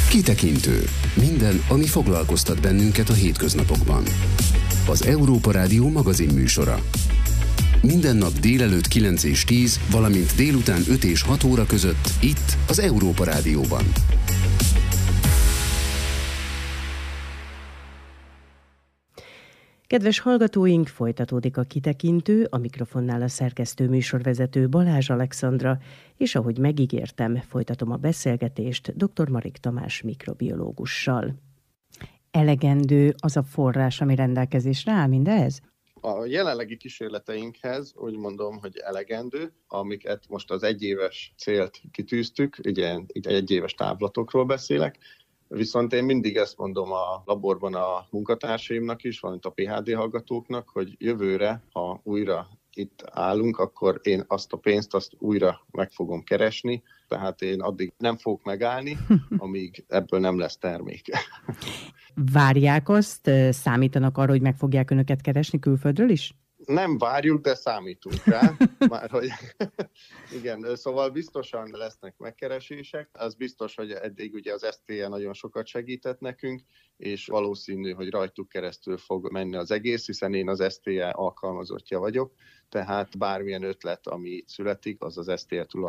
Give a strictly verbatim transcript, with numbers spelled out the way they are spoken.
Kitekintő. Minden, ami foglalkoztat bennünket a hétköznapokban. Az Európa Rádió magazinműsora. Minden nap délelőtt kilenc és tíz, valamint délután öt és hat óra között itt az Európa Rádióban. Kedves hallgatóink, folytatódik a Kitekintő, a mikrofonnál a szerkesztő műsorvezető Balázs Alexandra, és ahogy megígértem, folytatom a beszélgetést dr. Marik Tamás mikrobiológussal. Elegendő az a forrás, ami rendelkezésre áll mindehhez? A jelenlegi kísérleteinkhez úgy mondom, hogy elegendő, amiket most az egyéves célt kitűztük, ugye itt egyéves távlatokról beszélek, viszont én mindig ezt mondom a laborban a munkatársaimnak is, valamint a pé há dé hallgatóknak, hogy jövőre, ha újra itt állunk, akkor én azt a pénzt azt újra meg fogom keresni, tehát én addig nem fogok megállni, amíg ebből nem lesz termék. Várják azt, számítanak arra, hogy meg fogják önöket keresni külföldről is? Nem várjuk, de számítunk rá. Már, hogy igen, szóval biztosan lesznek megkeresések. Az biztos, hogy eddig ugye az es té e nagyon sokat segített nekünk, és valószínű, hogy rajtuk keresztül fog menni az egész, hiszen én az es té e alkalmazottja vagyok, tehát bármilyen ötlet, ami születik, az az es té e tulaj